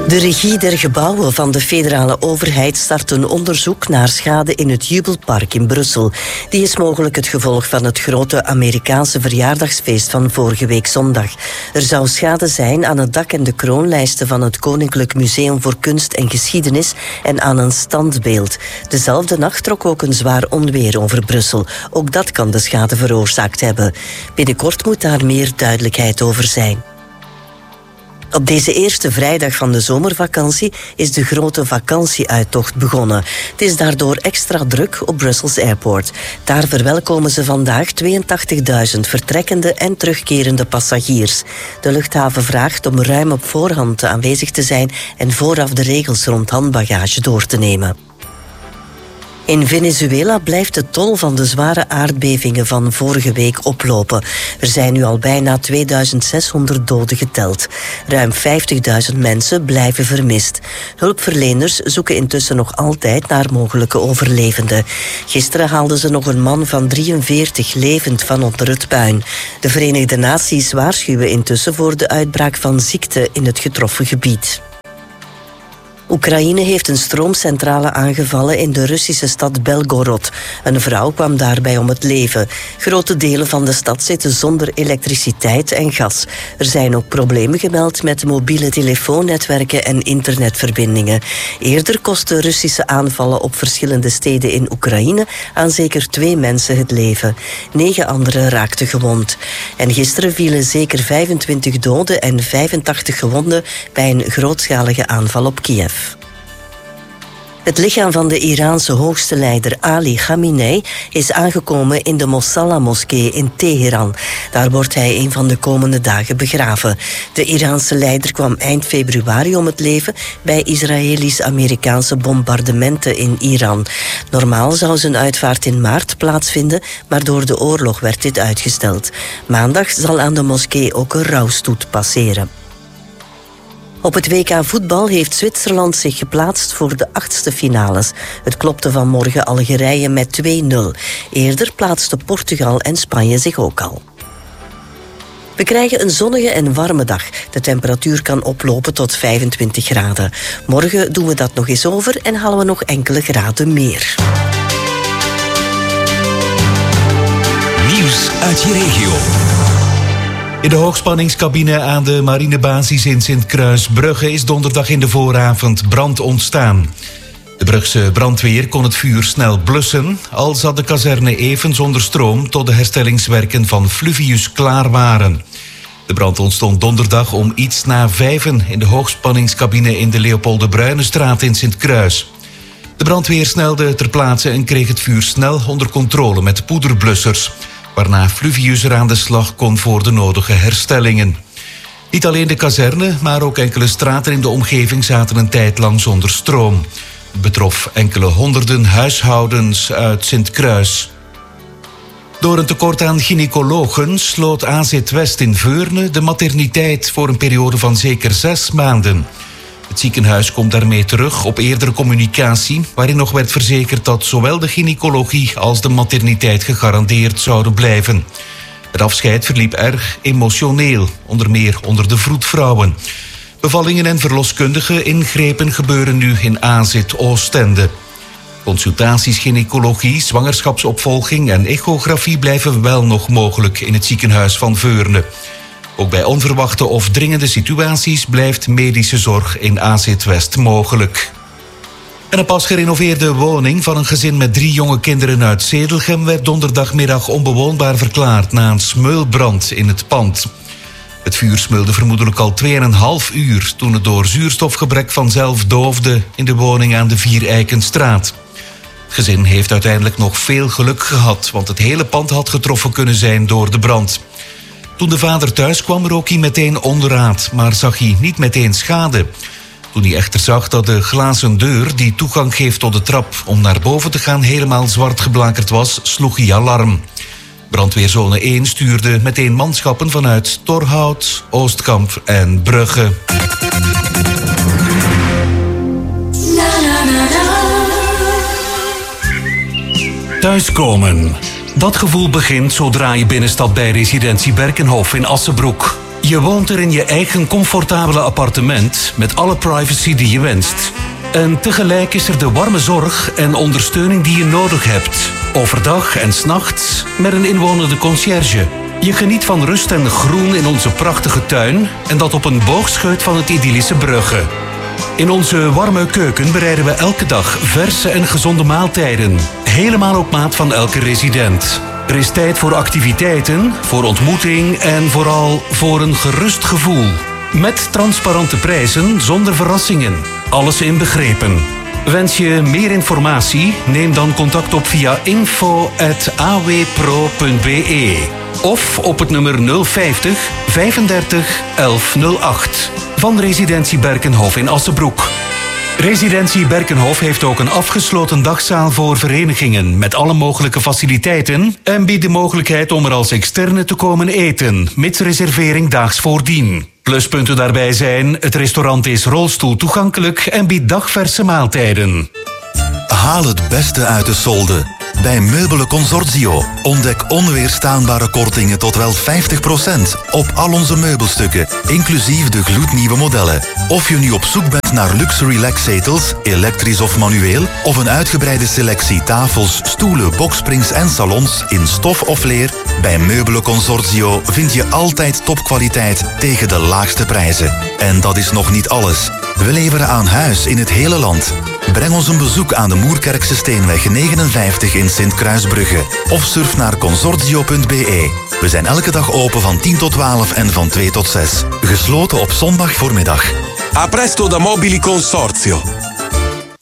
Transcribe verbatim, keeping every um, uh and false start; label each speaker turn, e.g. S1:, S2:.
S1: De regie der gebouwen van de federale overheid start een onderzoek naar schade in het Jubelpark in Brussel. Die is mogelijk het gevolg van het grote Amerikaanse verjaardagsfeest van vorige week zondag. Er zou schade zijn aan het dak en de kroonlijsten van het Koninklijk Museum voor Kunst en Geschiedenis en aan een standbeeld. Dezelfde nacht trok ook een zwaar onweer over Brussel. Ook dat kan de schade veroorzaakt hebben. Binnenkort moet daar meer duidelijkheid over zijn. Op deze eerste vrijdag van de zomervakantie is de grote vakantieuittocht begonnen. Het is daardoor extra druk op Brussels Airport. Daar verwelkomen ze vandaag tweeëntachtigduizend vertrekkende en terugkerende passagiers. De luchthaven vraagt om ruim op voorhand aanwezig te zijn en vooraf de regels rond handbagage door te nemen. In Venezuela blijft de tol van de zware aardbevingen van vorige week oplopen. Er zijn nu al bijna tweeduizend zeshonderd doden geteld. Ruim vijftigduizend mensen blijven vermist. Hulpverleners zoeken intussen nog altijd naar mogelijke overlevenden. Gisteren haalden ze nog een man van drieënveertig levend van onder het puin. De Verenigde Naties waarschuwen intussen voor de uitbraak van ziekte in het getroffen gebied. Oekraïne heeft een stroomcentrale aangevallen in de Russische stad Belgorod. Een vrouw kwam daarbij om het leven. Grote delen van de stad zitten zonder elektriciteit en gas. Er zijn ook problemen gemeld met mobiele telefoonnetwerken en internetverbindingen. Eerder kostten Russische aanvallen op verschillende steden in Oekraïne aan zeker twee mensen het leven. Negen anderen raakten gewond. En gisteren vielen zeker vijfentwintig doden en vijfentachtig gewonden bij een grootschalige aanval op Kiev. Het lichaam van de Iraanse hoogste leider Ali Khamenei is aangekomen in de Mosalla-moskee in Teheran. Daar wordt hij een van de komende dagen begraven. De Iraanse leider kwam eind februari om het leven bij Israëlisch-Amerikaanse bombardementen in Iran. Normaal zou zijn uitvaart in maart plaatsvinden, maar door de oorlog werd dit uitgesteld. Maandag zal aan de moskee ook een rouwstoet passeren. Op het W K voetbal heeft Zwitserland zich geplaatst voor de achtste finales. Het klopte vanmorgen Algerije met twee nul. Eerder plaatsten Portugal en Spanje zich ook al. We krijgen een zonnige en warme dag. De temperatuur kan oplopen tot vijfentwintig graden. Morgen doen we dat nog eens over en halen we nog enkele graden meer.
S2: Nieuws uit je regio. In de hoogspanningscabine aan de marinebasis in Sint-Kruisbrugge is donderdag in de vooravond brand ontstaan. De Brugse brandweer kon het vuur snel blussen, al zat de kazerne even zonder stroom tot de herstellingswerken van Fluvius klaar waren. De brand ontstond donderdag om iets na vijven in de hoogspanningscabine in de Leopold de Bruinestraat in Sint-Kruis. De brandweer snelde ter plaatse en kreeg het vuur snel onder controle met poederblussers, waarna Fluvius er aan de slag kon voor de nodige herstellingen. Niet alleen de kazerne, maar ook enkele straten in de omgeving zaten een tijd lang zonder stroom. Het betrof enkele honderden huishoudens uit Sint-Kruis. Door een tekort aan gynaecologen sloot A Z West in Veurne de materniteit voor een periode van zeker zes maanden. Het ziekenhuis komt daarmee terug op eerdere communicatie, waarin nog werd verzekerd dat zowel de gynaecologie als de materniteit gegarandeerd zouden blijven. Het afscheid verliep erg emotioneel, onder meer onder de vroedvrouwen. Bevallingen en verloskundige ingrepen gebeuren nu in A Z Oostende. Consultaties gynaecologie, zwangerschapsopvolging en echografie blijven wel nog mogelijk in het ziekenhuis van Veurne. Ook bij onverwachte of dringende situaties blijft medische zorg in A Z West mogelijk. En een pas gerenoveerde woning van een gezin met drie jonge kinderen uit Zedelgem werd donderdagmiddag onbewoonbaar verklaard na een smeulbrand in het pand. Het vuur smeulde vermoedelijk al tweeënhalf uur toen het door zuurstofgebrek vanzelf doofde in de woning aan de Viereikenstraat. Het gezin heeft uiteindelijk nog veel geluk gehad, want het hele pand had getroffen kunnen zijn door de brand. Toen de vader thuis kwam, rook hij meteen onderraad, maar zag hij niet meteen schade. Toen hij echter zag dat de glazen deur die toegang geeft tot de trap om naar boven te gaan helemaal zwart geblakerd was, sloeg hij alarm. Brandweerzone één stuurde meteen manschappen vanuit Torhout, Oostkamp en Brugge.
S3: Thuiskomen. Dat gevoel begint zodra je binnenstapt bij residentie Berkenhof in Assenbroek.
S2: Je woont er in je eigen comfortabele appartement met alle privacy die je wenst. En tegelijk is er de warme zorg en ondersteuning die je nodig hebt. Overdag en 's nachts met een inwonende conciërge. Je geniet van rust en groen in onze prachtige tuin en dat op een boogscheut van het idyllische Brugge. In onze warme keuken bereiden we elke dag verse en gezonde maaltijden. Helemaal op maat van elke resident. Er is tijd voor activiteiten, voor ontmoeting en vooral voor een gerust gevoel. Met transparante prijzen zonder verrassingen. Alles inbegrepen. Wens je meer informatie? Neem dan contact op via info at a w pro punt b e of op het nummer nul vijftig vijfendertig elf nul acht van Residentie Berkenhof in Assenbroek. Residentie Berkenhof heeft ook een afgesloten dagzaal voor verenigingen met alle mogelijke faciliteiten en biedt de mogelijkheid om er als externe te komen eten, mits reservering daags voordien. Pluspunten daarbij zijn, het restaurant is rolstoel toegankelijk en biedt dagverse maaltijden.
S3: Haal het beste uit de solde. Bij Meubelen Consortio ontdek onweerstaanbare kortingen tot wel vijftig procent op al onze meubelstukken, inclusief de gloednieuwe modellen. Of je nu op zoek bent naar luxe relaxzetels, elektrisch of manueel, of een uitgebreide selectie tafels, stoelen, boksprings en salons in stof of leer, bij Meubelen Consortio vind je altijd topkwaliteit tegen de laagste prijzen. En dat is nog niet alles. We leveren aan huis in het hele land. Breng ons een bezoek aan de Moerkerkse Steenweg negenenvijftig in Sint-Kruisbrugge of surf naar consortio punt b e. We zijn elke dag open van tien tot twaalf en van twee tot zes. Gesloten op zondag voormiddag.
S4: A presto da Mobili Consorzio.